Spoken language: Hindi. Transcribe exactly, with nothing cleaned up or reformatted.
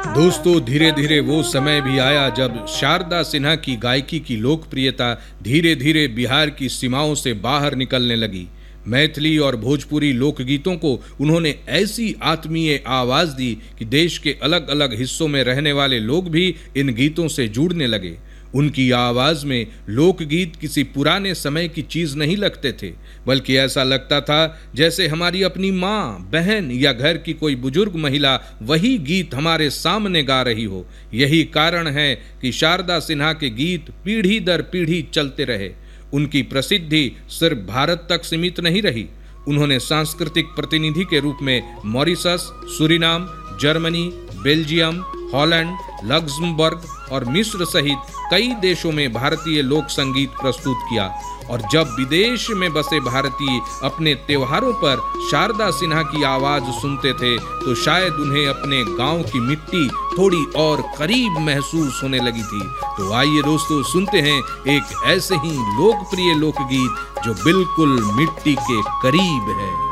दोस्तों, धीरे धीरे वो समय भी आया जब शारदा सिन्हा की गायकी की लोकप्रियता धीरे धीरे बिहार की सीमाओं से बाहर निकलने लगी। मैथिली और भोजपुरी लोकगीतों को उन्होंने ऐसी आत्मीय आवाज दी कि देश के अलग अलग हिस्सों में रहने वाले लोग भी इन गीतों से जुड़ने लगे। उनकी आवाज में लोकगीत किसी पुराने समय की चीज नहीं लगते थे, बल्कि ऐसा लगता था जैसे हमारी अपनी माँ, बहन या घर की कोई बुजुर्ग महिला वही गीत हमारे सामने गा रही हो। यही कारण है कि शारदा सिन्हा के गीत पीढ़ी दर पीढ़ी चलते रहे। उनकी प्रसिद्धि सिर्फ भारत तक सीमित नहीं रही। उन्होंने सांस्कृतिक प्रतिनिधि के रूप में Mauritius, Suriname, Germany, Belgium, Holland, Luxembourg और मिस्र सहित कई देशों में भारतीय लोक संगीत प्रस्तुत किया। और जब विदेश में बसे भारतीय अपने त्योहारों पर शारदा सिन्हा की आवाज सुनते थे तो शायद उन्हें अपने गांव की मिट्टी थोड़ी और करीब महसूस होने लगी थी। तो आइए दोस्तों, सुनते हैं एक ऐसे ही लोकप्रिय लोकगीत जो बिल्कुल मिट्टी के करीब है।